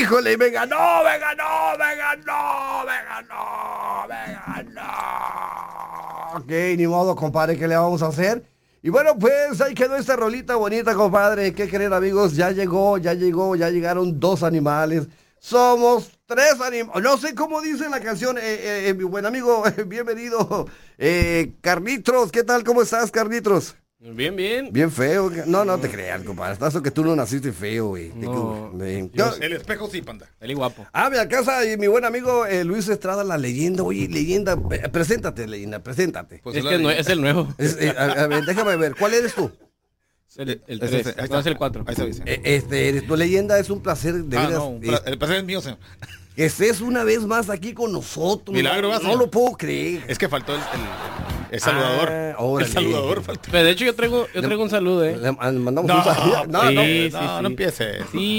Híjole, y me ganó. Ok, ni modo, compadre, ¿qué le vamos a hacer? Y bueno, pues ahí quedó esta rolita bonita, compadre. ¿Qué creen, amigos? Ya llegaron 2 animales. Somos 3 animales. No sé cómo dice la canción, mi buen amigo, bienvenido, Carlitos. ¿Qué tal? ¿Cómo estás, Carlitos? Bien, bien. Bien feo. No te creas, compadre. Estás que tú no naciste feo, güey. No. El espejo sí, panda. Él y guapo. Mi casa y mi buen amigo Luis Estrada, la leyenda. Oye, leyenda, preséntate, leyenda, preséntate. Pues Es que es el nuevo. A ver, déjame ver, ¿cuál eres tú? El ese, 3. ahí No, es el 4. Ahí se dice. Eres tu leyenda, es un placer de veras. El placer es mío, señor. Que estés una vez más aquí con nosotros. Milagro, no, señor. lo puedo creer. Es que faltó el saludador. Órale. El saludador faltó. Pero de hecho yo traigo un saludo, Le mandamos No, un saludo. sí, no empieces. Sí,